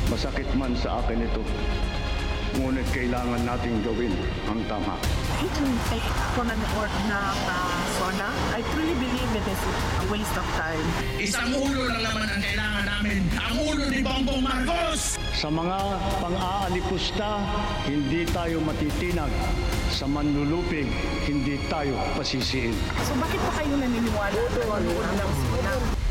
Masakit man sa akin ito, ngunit kailangan nating gawin ang tama. It will take ako ng SONA. I truly believe it is a waste of time. Isang ulo lang naman ang kailangan namin, ang ulo ni Bongbong Marcos! Sa mga pang-aalipusta, hindi tayo matitinag. Sa manlulupig, hindi tayo pasisiin. So bakit pa kayo naniniwala na manood ng SONA?